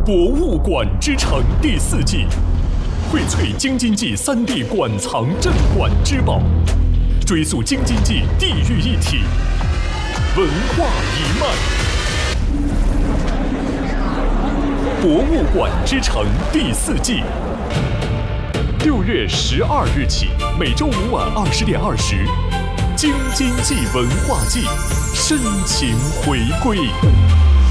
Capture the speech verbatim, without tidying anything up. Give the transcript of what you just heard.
博物馆之城第四季，荟萃京津冀三地馆藏镇馆之宝，追溯京津冀地域一体文化一脉。博物馆之城第四季，六月十二日起，每周五晚二十点二十，京津冀文化季深情回归。